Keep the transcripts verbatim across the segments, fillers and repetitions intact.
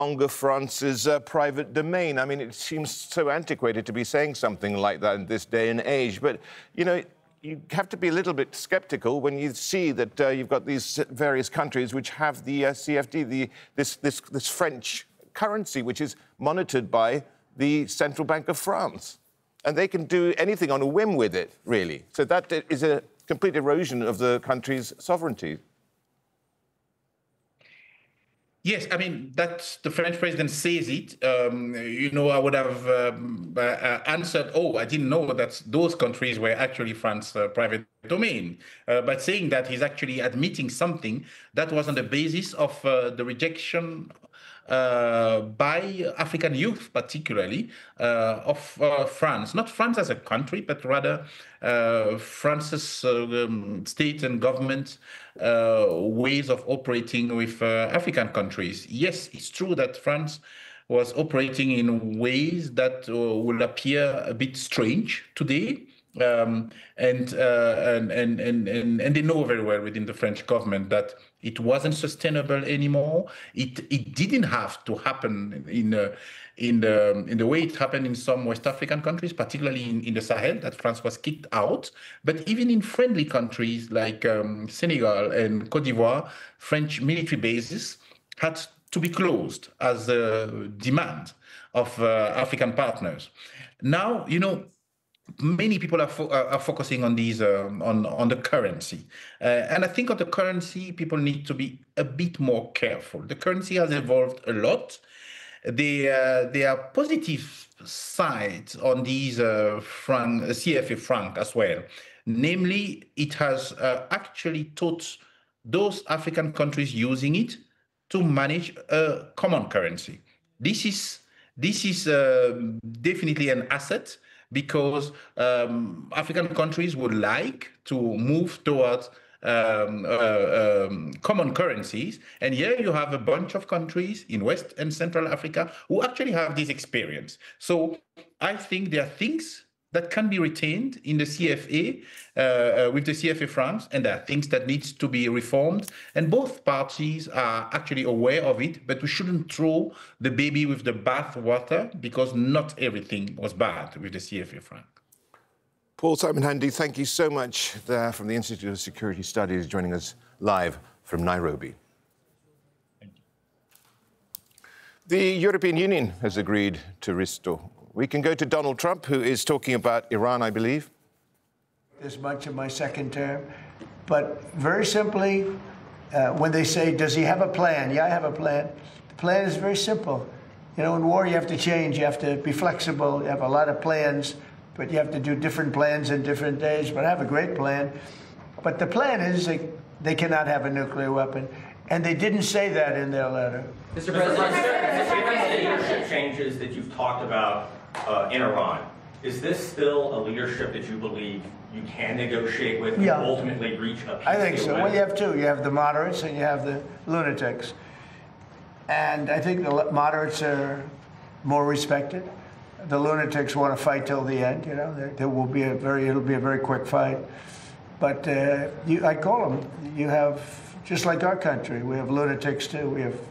longer France's uh, private domain. I mean, it seems so antiquated to be saying something like that in this day and age. But, you know, you have to be a little bit sceptical when you see that uh, you've got these various countries which have the uh, C F D, the, this, this, this French currency, which is monitored by the Central Bank of France. And they can do anything on a whim with it, really. So that is a complete erosion of the country's sovereignty. Yes, I mean, that's the French president says it. Um, you know, I would have um, uh, answered, oh, I didn't know that those countries were actually France's uh, private domain. Uh, but saying that, he's actually admitting something that was on the basis of uh, the rejection Uh, by African youth, particularly, uh, of uh, France. Not France as a country, but rather uh, France's uh, um, state and government uh, ways of operating with uh, African countries. Yes, it's true that France was operating in ways that uh, will appear a bit strange today. Um, and, uh, and, and, and, and, and they know very well within the French government that it wasn't sustainable anymore. It, it didn't have to happen in, uh, in, the, in the way it happened in some West African countries, particularly in, in the Sahel, that France was kicked out. But even in friendly countries like um, Senegal and Cote d'Ivoire, French military bases had to be closed as a demand of uh, African partners. Now, you know, many people are, fo are focusing on these um, on on the currency, uh, and I think on the currency people need to be a bit more careful. The currency has evolved a lot. There uh, there are positive sides on these uh, franc, C F A franc as well. Namely, it has uh, actually taught those African countries using it to manage a common currency. This is this is uh, definitely an asset, because um, African countries would like to move towards um, uh, um, common currencies. And here you have a bunch of countries in West and Central Africa who actually have this experience. So I think there are things that can be retained in the C F A, uh, uh, with the C F A francs, and there are things that needs to be reformed. And both parties are actually aware of it, but we shouldn't throw the baby with the bathwater, because not everything was bad with the C F A franc. Paul Simon-Handy, thank you so much there from the Institute of Security Studies, joining us live from Nairobi. Thank you. The European Union has agreed to restore. We can go to Donald Trump, who is talking about Iran, I believe. As much of my second term, but very simply, uh, when they say, does he have a plan? Yeah, I have a plan. The plan is very simple. You know, in war, you have to change. You have to be flexible. You have a lot of plans, but you have to do different plans in different days. But I have a great plan. But the plan is they, they cannot have a nuclear weapon. And they didn't say that in their letter. Mister President, given the leadership changes that you've talked about uh, in Iran, is this still a leadership that you believe you can negotiate with and yeah. ultimately reach a peace I think deal so. with? Well, you have two. You have the moderates and you have the lunatics. And I think the moderates are more respected. The lunatics want to fight till the end. You know, there, there will be a very, it'll be a very quick fight. But uh, you, I call them. You have, just like our country, we have lunatics too. We have.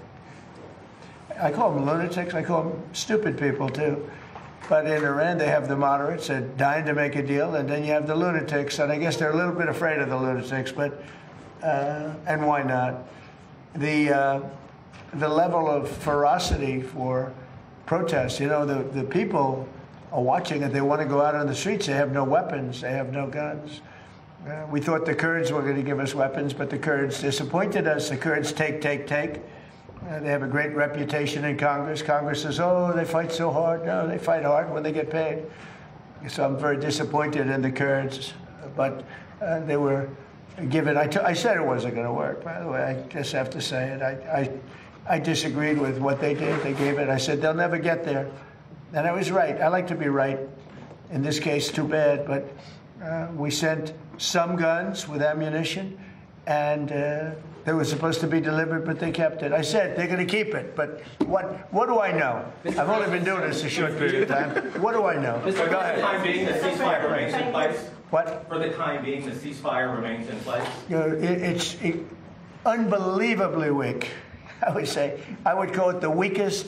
I call them lunatics. I call them stupid people too. But in Iran, they have the moderates that are dying to make a deal, and then you have the lunatics. And I guess they're a little bit afraid of the lunatics, but uh, and why not? The uh, the level of ferocity for protests. You know, the the people are watching it. They want to go out on the streets. They have no weapons. They have no guns. Uh, we thought the Kurds were going to give us weapons, but the Kurds disappointed us. The Kurds take, take, take. Uh, they have a great reputation in Congress. Congress says, oh, they fight so hard. No, they fight hard when they get paid. So I'm very disappointed in the Kurds. But uh, they were given, I, t I said it wasn't going to work, by the way. I just have to say it. I, I, I disagreed with what they did. They gave it. I said, they'll never get there. And I was right. I like to be right. In this case, too bad. But uh, we sent some guns with ammunition, and uh, they were supposed to be delivered, but they kept it. I said they're going to keep it, but what what do I know? I've only been doing this a short period of time. What do I know? Mister For the time being, the ceasefire remains in place? What? For the time being, the ceasefire remains in place? You know, it, it's it, unbelievably weak, I would say. I would call it the weakest